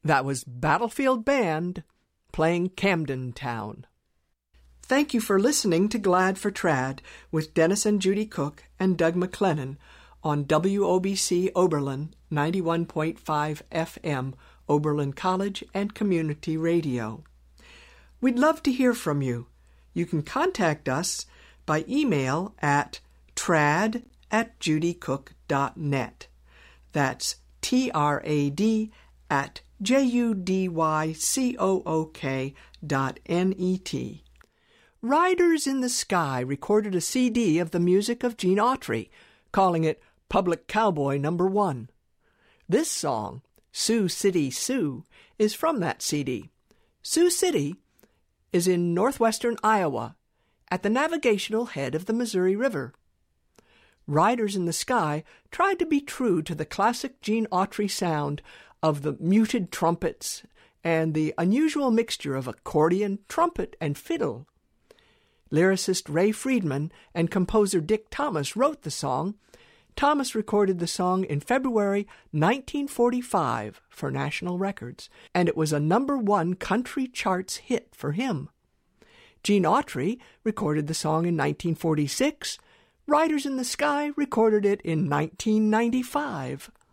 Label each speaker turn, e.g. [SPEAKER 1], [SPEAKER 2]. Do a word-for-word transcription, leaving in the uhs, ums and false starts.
[SPEAKER 1] That was Battlefield Band playing Camden Town. Thank you for listening to Glad for Trad with Dennis and Judy Cook and Doug McLennan on W O B C Oberlin ninety-one point five F M, Oberlin College and Community Radio. We'd love to hear from you. You can contact us by email at trad at judycook dot net. That's T R A D at J U D Y C O O K dot N E T. Riders in the Sky recorded a C D of the music of Gene Autry, calling it Public Cowboy Number One. This song, Sioux City Sioux, is from that C D. Sioux City is in northwestern Iowa, at the navigational head of the Missouri River. Riders in the Sky tried to be true to the classic Gene Autry sound of the muted trumpets and the unusual mixture of accordion, trumpet, and fiddle. Lyricist Ray Friedman and composer Dick Thomas wrote the song. Thomas recorded the song in February nineteen forty-five for National Records, and it was a number one country charts hit for him. Gene Autry recorded the song in nineteen forty-six. Riders in the Sky recorded it in nineteen ninety-five.